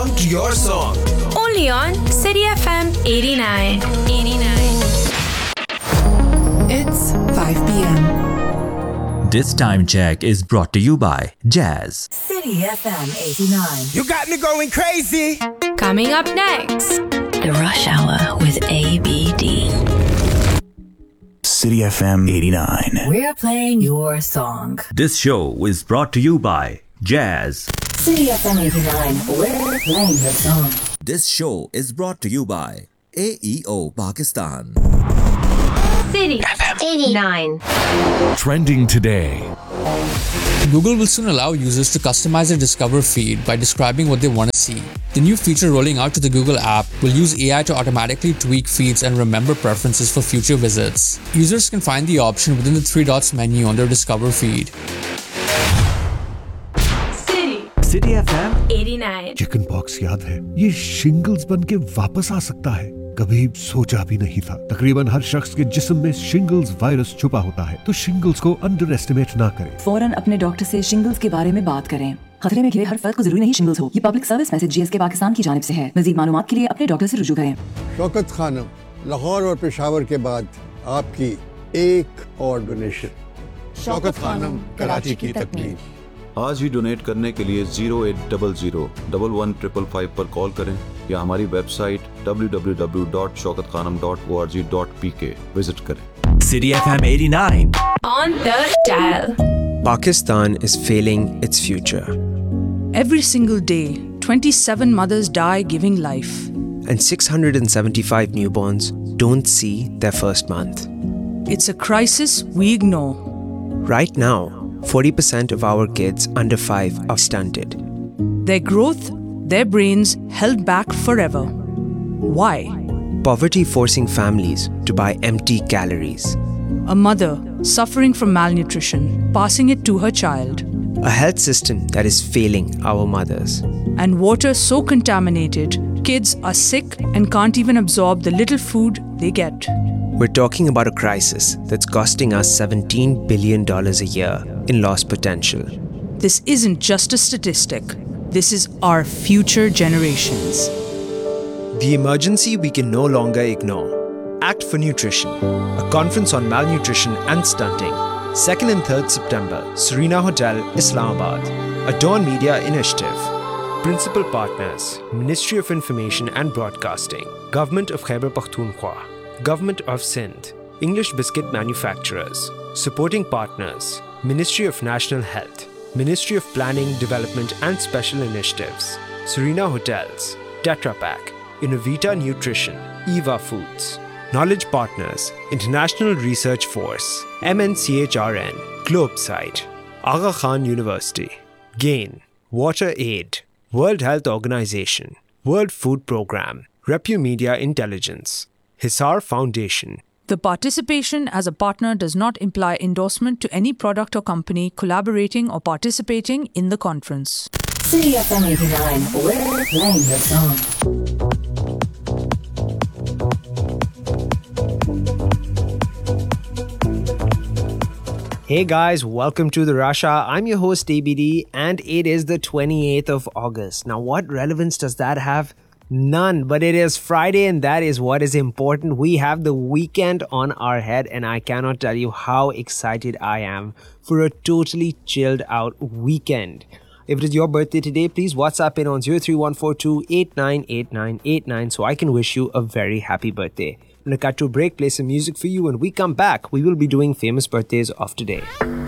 to your song. Only on City FM 89. It's 5 p.m. This time check is brought to you by Jazz. City FM 89. You got me going crazy. Coming up next. The Rush Hour with ABD. City FM 89. We're playing your song. This show is brought to you by Jazz. City FM 89. We're playing your song. This show is brought to you by AEO Pakistan. City FM 89. Trending today. Google will soon allow users to customize their Discover feed by describing what they want to see. The new feature rolling out to the Google app will use AI to automatically tweak feeds and remember preferences for future visits. Users can find the option within the 3 dots menu on their Discover feed. City FM 89. Chicken pox याद है? ये shingles बन के वापस आ सकता है। कभी सोचा भी नहीं था। तकरीबन हर शख्स के जिस्म में शिंगल्स वायरस छुपा होता है, तो शिंगल्स को अंडर एस्टिमेट ना करें। फौरन अपने डॉक्टर से शिंगल्स के बारे में बात करें। खतरे में घिरे हर फर्द को जरूरी नहीं शिंगल्स हो। ये public service message GSK Pakistan की जानिब से है। मज़ीद मालूमात के लिए अपने डॉक्टर से रुजू करें। शौकत खानम, लाहौर और पेशावर के बाद आपकी एक और डोनेशन। शौकत खानम, कराची की तकमील। आज ही डोनेट करने के लिए 0800-11-555 पर कॉल करें या हमारी वेबसाइट www.shaukatkhanam.org.pk विजिट करें। City FM 89. On the dial. Pakistan is failing its future. Every single day, 27 mothers die giving life. And 675 newborns don't see their first month. It's a crisis we ignore. Right now, 40% of our kids under 5 are stunted. Their growth, their brains held back forever. Why? Poverty forcing families to buy empty calories. A mother suffering from malnutrition, passing it to her child. A health system that is failing our mothers. And water so contaminated, kids are sick and can't even absorb the little food they get. We're talking about a crisis that's costing us $17 billion a year in lost potential. This isn't just a statistic. This is our future generations. The emergency we can no longer ignore. Act for Nutrition, a conference on malnutrition and stunting. 2nd and 3rd September, Serena Hotel, Islamabad. A Dawn Media initiative. Principal partners, Ministry of Information and Broadcasting, Government of Khyber Pakhtunkhwa, Government of Sindh, English Biscuit Manufacturers. Supporting partners, Ministry of National Health, Ministry of Planning, Development and Special Initiatives, Serena Hotels, Tetra Pak, Innovita Nutrition, Eva Foods. Knowledge partners, International Research Force, MNCHRN, Globesite, Aga Khan University, GAIN, Water Aid, World Health Organization, World Food Programme, Repumedia Intelligence, Hisar Foundation. The participation as a partner does not imply endorsement to any product or company collaborating or participating in the conference. City FM 89. We're playing your song. Hey guys, welcome to the Rush Hour. I'm your host ABD and it is the 28th of August. Now what relevance does that have? None, but it is Friday and that is what is important. We have the weekend on our head and I cannot tell you how excited I am for a totally chilled out weekend. If it is your birthday today, please WhatsApp in on 03142898989 so I can wish you a very happy birthday. I'm going to cut to a break, play some music for you. When we come back, we will be doing famous birthdays of today.